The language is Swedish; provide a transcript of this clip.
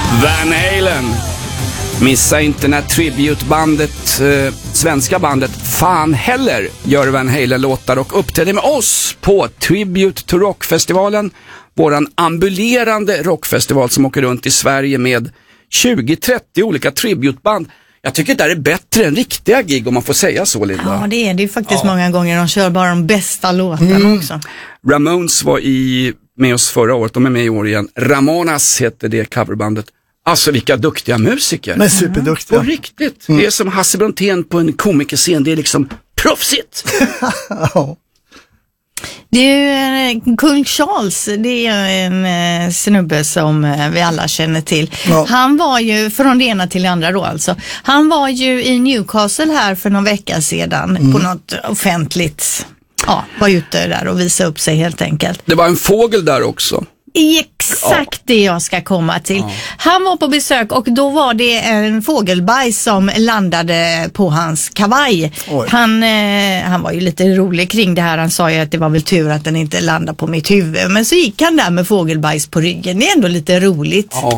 Van Halen. Missa inte när tributebandet, svenska bandet Fan heller gör Van Halen-låtar och uppträder med oss på Tribute to Rock-festivalen. Våran ambulerande rockfestival som åker runt i Sverige med 20-30 olika tributeband. Jag tycker det där är bättre än riktiga gig, om man får säga så, Linda. Ja, det är ju faktiskt många gånger. De kör bara de bästa låtarna också. Ramones var med oss förra året, de är med i år igen. Ramonas heter det coverbandet. Alltså vilka duktiga musiker. Men superduktiga. På riktigt. Det är som Hasse Brontén på en komikerscen. Det är liksom proffsigt. Det är ju kung Charles, det är en snubbe som vi alla känner till. Ja. Han var ju, från det ena till det andra då alltså, han var ju i Newcastle här för någon vecka sedan på något offentligt, var ute där och visade upp sig helt enkelt. Det var en fågel där också. Exakt det jag ska komma till. Han var på besök och då var det en fågelbajs som landade på hans kavaj. Han var ju lite rolig kring det här. Han sa ju att det var väl tur att den inte landade på mitt huvud. Men så gick han där med fågelbajs på ryggen. Det är ändå lite roligt.